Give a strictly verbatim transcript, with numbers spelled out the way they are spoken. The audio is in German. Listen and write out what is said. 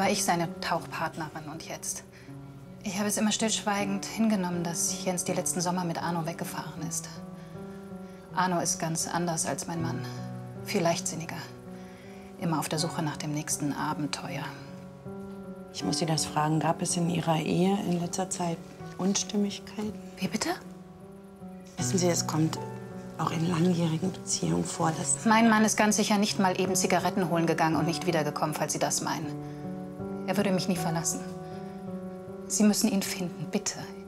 war ich seine Tauchpartnerin und jetzt? Ich habe es immer stillschweigend hingenommen, dass Jens die letzten Sommer mit Arno weggefahren ist. Arno ist ganz anders als mein Mann. Viel leichtsinniger. Immer auf der Suche nach dem nächsten Abenteuer. Ich muss Sie das fragen, gab es in Ihrer Ehe in letzter Zeit Unstimmigkeiten? Wie bitte? Wissen Sie, es kommt auch in langjährigen Beziehungen vor, dass... Mein Mann ist ganz sicher nicht mal eben Zigaretten holen gegangen und nicht wiedergekommen, falls Sie das meinen. Er würde mich nie verlassen. Sie müssen ihn finden, bitte.